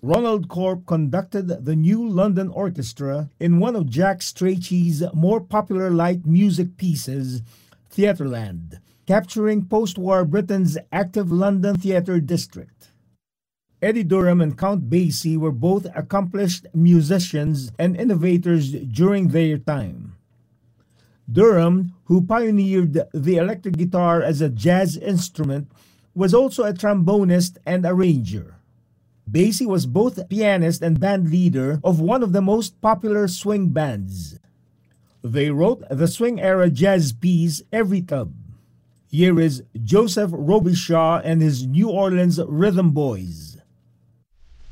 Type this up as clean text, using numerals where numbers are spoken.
Ronald Corp conducted the New London Orchestra in one of Jack Strachey's more popular light music pieces, Theatreland, capturing post-war Britain's active London theatre district. Eddie Durham and Count Basie were both accomplished musicians and innovators during their time. Durham, who pioneered the electric guitar as a jazz instrument, was also a trombonist and arranger. Basie was both pianist and band leader of one of the most popular swing bands. They wrote the swing-era jazz piece Every Tub. Here is Joseph Robichaud and his New Orleans Rhythm Boys.